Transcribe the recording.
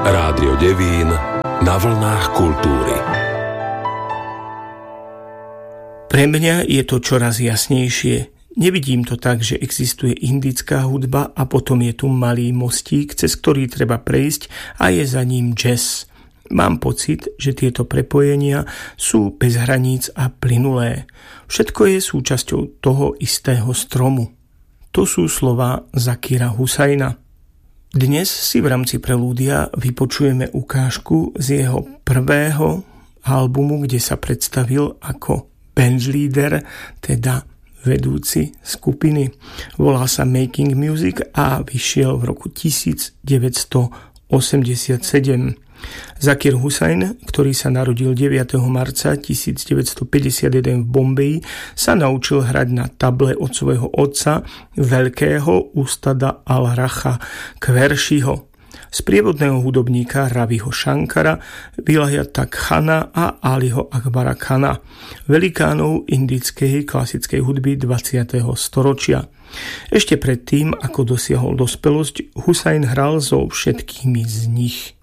Rádio Devín na vlnách kultúry. Pre mňa je to čoraz jasnejšie. Nevidím to tak, že existuje indická hudba a potom je tu malý mostík, cez ktorý treba prejsť a je za ním jazz. Mám pocit, že tieto prepojenia sú bez hraníc a plynulé. Všetko je súčasťou toho istého stromu. To sú slová Zakira Husajna. Dnes si v rámci Prelúdia vypočujeme ukážku z jeho prvého albumu, kde sa predstavil ako bandleader, teda vedúci skupiny. Volá sa Making Music a vyšiel v roku 1987. Zakir Husajn, ktorý sa narodil 9. marca 1951 v Bombeji, sa naučil hrať na table od svojho otca, veľkého ustada Al-Racha Kvershiho, sprievodného hudobníka Raviho Shankara, Vilayata Khana a Aliho Akbara Khana, velikánov indickej klasickej hudby 20. storočia. Ešte predtým, ako dosiahol dospelosť, Husajn hral so všetkými z nich.